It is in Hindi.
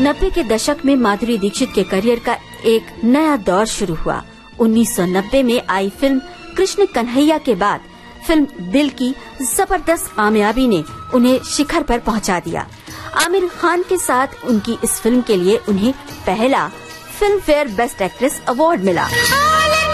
90 के दशक में माधुरी दीक्षित के करियर का एक नया दौर शुरू हुआ। 1990 में आई फिल्म कृष्ण कन्हैया के बाद फिल्म दिल की जबरदस्त कामयाबी ने उन्हें शिखर पर पहुंचा दिया। आमिर खान के साथ उनकी इस फिल्म के लिए उन्हें पहला film fair best actress award मिला।